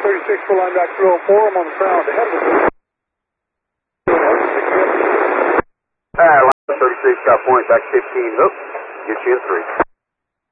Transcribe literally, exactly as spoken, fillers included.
thirty-six, full line back through oh four. I'm on the ground ahead of us. Alright, thirty-six, got point back fifteen, hook. Get you in three.